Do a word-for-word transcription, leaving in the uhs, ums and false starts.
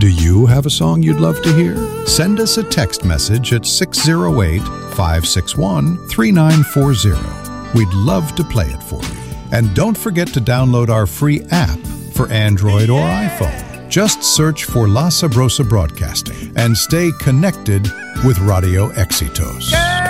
Do you have a song you'd love to hear? Send us a text message at six oh eight, five six one, three nine four zero. We'd love to play it for you. And don't forget to download our free app for Android or iPhone. Just search for La Sabrosa Broadcasting and stay connected with Radio Éxitos.